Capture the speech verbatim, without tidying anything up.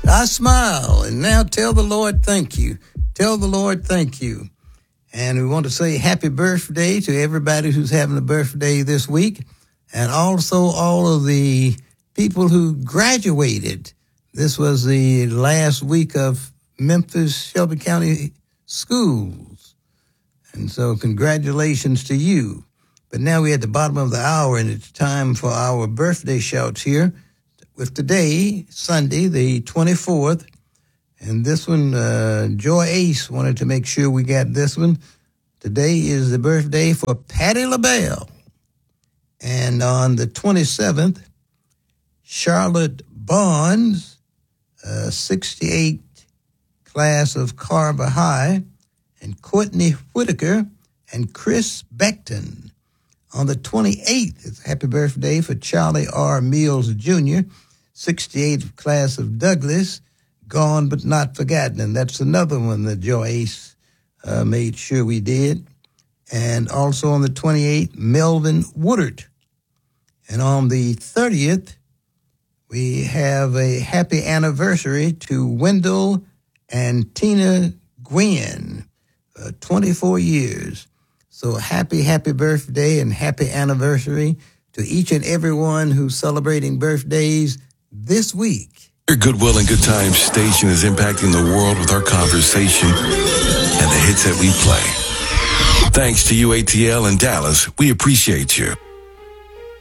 I smile. And now tell the Lord thank you. Tell the Lord thank you. And we want to say happy birthday to everybody who's having a birthday this week. And also all of the people who graduated. This was the last week of Memphis Shelby County schools. And so congratulations to you. But now we're at the bottom of the hour, and it's time for our birthday shouts here. With today, Sunday, the twenty-fourth, and this one, uh, Joy Ace wanted to make sure we got this one. Today is the birthday for Patti LaBelle. And on the twenty-seventh, Charlotte Bonds, uh, sixty-eight, class of Carver High, and Courtney Whitaker and Chris Beckton. On the twenty-eighth, it's a happy birthday for Charlie R. Mills Junior, sixty-eight, class of Douglas, gone but not forgotten. And that's another one that Joyce uh, made sure we did. And also on the twenty-eighth, Melvin Woodard. And on the thirtieth, we have a happy anniversary to Wendell and Tina Gwynn, uh, twenty-four years. So happy, happy birthday and happy anniversary to each and everyone who's celebrating birthdays this week. Your Goodwill and Good Times station is impacting the world with our conversation and the hits that we play. Thanks to U A T L in Dallas, we appreciate you.